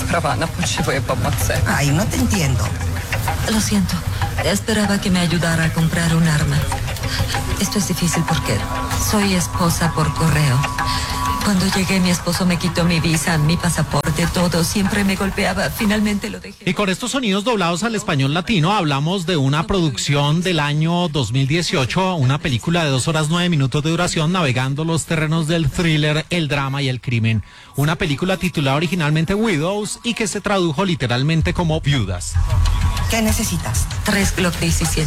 права на почивые помощи. Ay, no te entiendo. Lo siento. Esperaba que me ayudara a comprar un arma. Esto es difícil porque soy esposa por correo. Cuando llegué, mi esposo me quitó mi visa, mi pasaporte, todo. Siempre me golpeaba. Finalmente lo dejé. Y con estos sonidos doblados al español latino, hablamos de una producción del año 2018, una película de 2 horas 9 minutos de duración, navegando los terrenos del thriller, el drama y el crimen. Una película titulada originalmente Widows y que se tradujo literalmente como Viudas. ¿Qué necesitas? 3 Glock 17.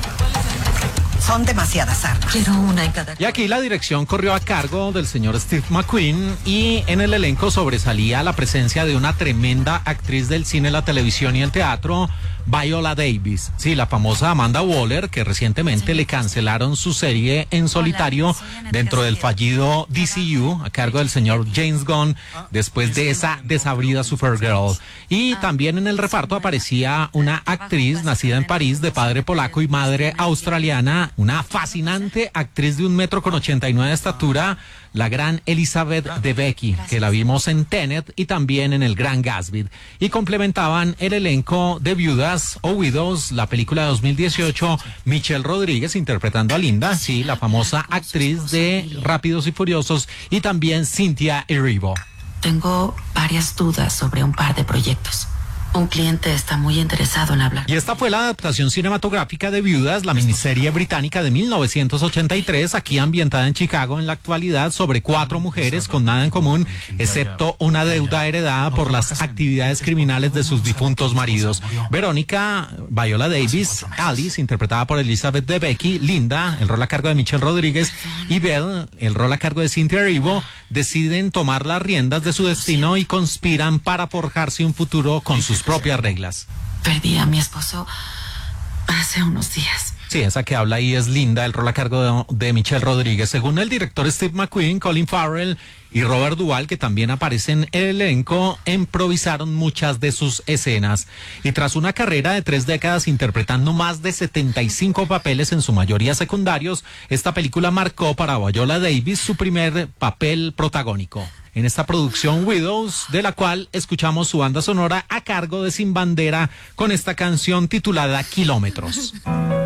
Son demasiadas armas. Quiero una en cada... Y aquí la dirección corrió a cargo del señor Steve McQueen y en el elenco sobresalía la presencia de una tremenda actriz del cine, la televisión y el teatro, Viola Davis. Sí, la famosa Amanda Waller, que recientemente le cancelaron su serie en solitario dentro del fallido DCU a cargo del señor James Gunn después de esa desabrida Supergirl. Y también en el reparto aparecía una actriz nacida en París de padre polaco y madre australiana, una fascinante actriz de 1,89 m de estatura, la gran Elizabeth Debicki, que la vimos en Tenet y también en El Gran Gatsby. Y complementaban el elenco de Viudas o Widows, la película de 2018, Michelle Rodríguez interpretando a Linda, sí, la famosa actriz de Rápidos y Furiosos, y también Cynthia Erivo. Tengo varias dudas sobre un par de proyectos. Un cliente está muy interesado en hablar. Y esta fue la adaptación cinematográfica de Viudas, la miniserie británica de 1983, aquí ambientada en Chicago en la actualidad, sobre 4 mujeres con nada en común, excepto una deuda heredada por las actividades criminales de sus difuntos maridos. Verónica, Viola Davis, Alice, interpretada por Elizabeth Debicki, Linda, el rol a cargo de Michelle Rodríguez, y Belle, el rol a cargo de Cynthia Erivo, deciden tomar las riendas de su destino y conspiran para forjarse un futuro con sus propias reglas. Perdí a mi esposo hace unos días. Sí, esa que habla ahí es Linda, el rol a cargo de Michelle Rodríguez. Según el director Steve McQueen, Colin Farrell y Robert Duvall, que también aparecen en el elenco, improvisaron muchas de sus escenas. Y tras una carrera de 3 décadas interpretando más de 75 papeles, en su mayoría secundarios, esta película marcó para Viola Davis su primer papel protagónico en esta producción Widows, de la cual escuchamos su banda sonora a cargo de Sin Bandera con esta canción titulada Kilómetros.